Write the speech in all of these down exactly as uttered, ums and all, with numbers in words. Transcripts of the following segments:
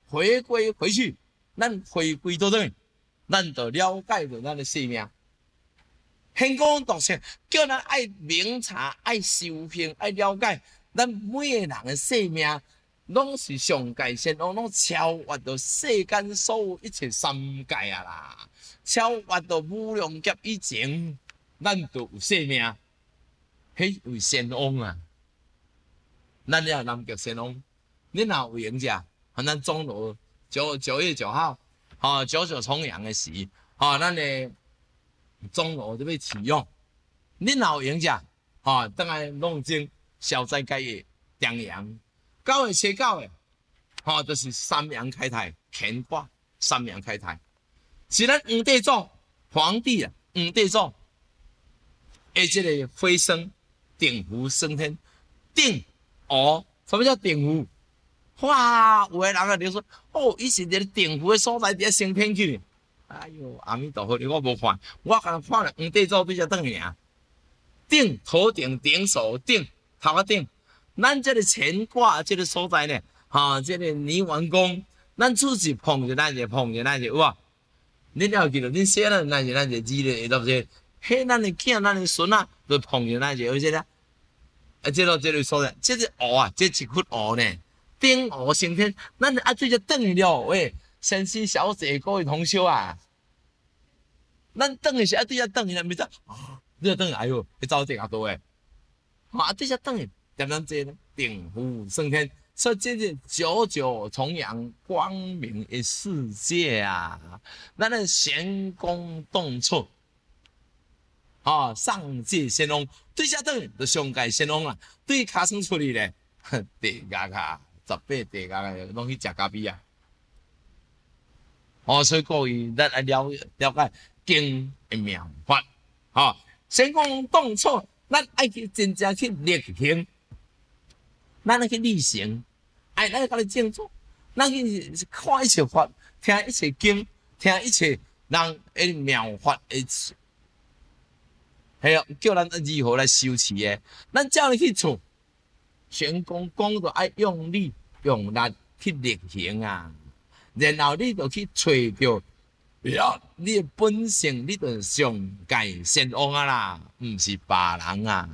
回归回去，咱回归到对，咱就了解到咱的生命。天公独性叫咱爱明察、爱修行、爱了解，咱每个人的生命，拢是上界先王，拢超越到世间所有一切三界啊啦，超越到无量劫以前，咱就有生命。迄位先王啊，咱了南极先王，你若有闲者，咱中罗九九月九号，吼、哦、九九重阳的时，吼、哦、咱的中罗就要启用。你若有闲者，吼、哦，等来弄精消灾解厄、张扬。九月初九的，吼、哦，就是三阳开泰，乾卦三阳开泰，是咱黄帝祖皇帝啊，黄帝祖，诶，这个飞升。鼎湖升天，鼎哦，什么叫鼎湖？哇，有的人啊就说，哦，伊是一个鼎湖的所在，伫升天去。哎呦，阿弥陀佛，我无看，我刚看了黄帝祖对只等去尔。鼎头顶顶手鼎头壳顶，咱这个乾卦这个所在呢，哈、哦，这个泥丸宫，咱自己碰着咱就碰着咱就有啊。恁了记得，恁写了咱就咱就记咧，对不对？嘿，咱的囝、咱的孙啊，都碰着咱就而且咧，啊，这个这个所在，这是鹅啊，这一窟鹅呢，顶鹅升天，咱啊对只等去了，喂，先生小姐各位同修啊，咱等的是啊对只等去了，咪得，你等哎呦，你走这啊多诶，啊对只等去，点样这呢？鼎湖升天，所以这是九九重阳，光明的世界啊，咱的玄功动处。哦，上界先王对遮等就上界先王啦，对卡生出去咧，地价卡十八地价个拢去食咖啡啊！哦，所以各位咱来了了解经的妙法，哦，先讲动作，咱爱去真正去力行，咱爱去力行，爱咱甲你正做，咱去看一切法，听一切经，听一切人的妙法的。系啊，叫咱如何来修持的？咱叫你去做，玄功讲就爱用力用力去力行啊，然后你就去找到了你的本性，你就上界先王啊啦，唔是别人啊。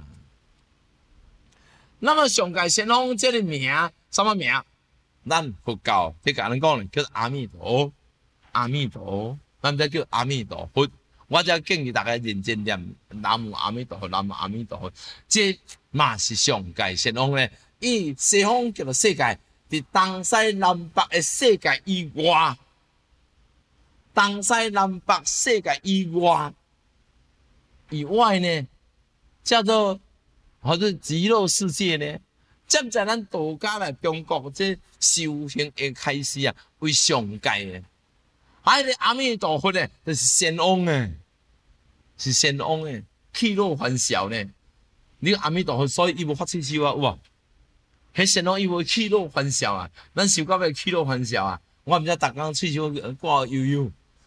那么上界先王这个名什么名？咱佛教你甲咱讲咧，叫阿弥陀，阿弥陀，咱再叫阿弥陀佛。我只建议大家认真念南无阿弥陀佛，南无阿弥陀佛，这嘛是上界先王咧。以西方叫做世界，伫东西南北的世界以外，东西南北世界以外以外呢，叫做或者极乐世界呢。接在咱道家来中国，这修行的开始啊，为上界的。还个阿弥陀佛呢，就是先王诶。是先王诶，气若欢笑呢。你阿弥陀佛，所以伊无发气手啊，有无？迄先王伊无气若欢笑啊，咱修到要气若欢笑啊。我毋知逐工喙手挂悠悠。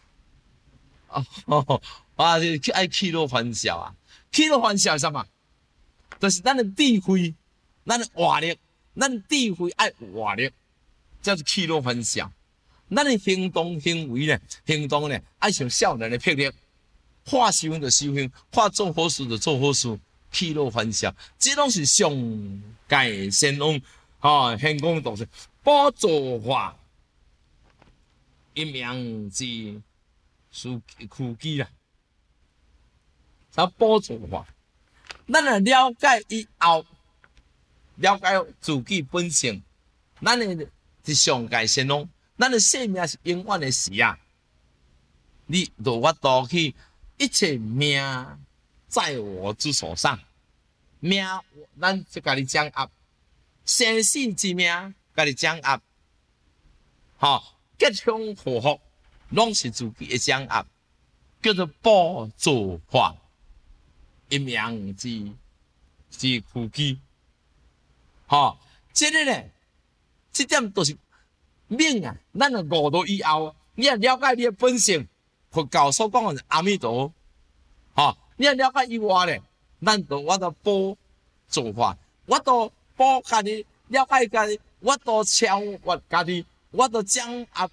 哦，啊，就爱气若欢笑啊！气若欢笑是啥嘛？就是咱的智慧，咱的活力，咱的智慧爱活力，叫做气若欢笑。咱的行动行为呢，行动呢爱像少年的魄力。化修行就修行，化做好事就做好事，气若欢笑，这拢是上界先王吼，显公道是宝座化，一名之属苦机啦，啥宝座化？咱来了解以后，了解自己本性，咱的是上界先王，咱的生命是永远的事啊！你就我多去。一切命在我之手上，命咱就甲你掌握，生死之命甲你掌握，吼、哦，吉凶祸福拢是自己的掌握，叫做宝座化，一命之之苦机，吼、哦，这个呢，这点都是命啊，咱的悟道以后，你要了解你的本性。佛教所讲的是阿弥陀，吼、哦，你要了解以外咧，咱就我都宝做法，我都宝家己了解家己，我都超越家己， 我都将啊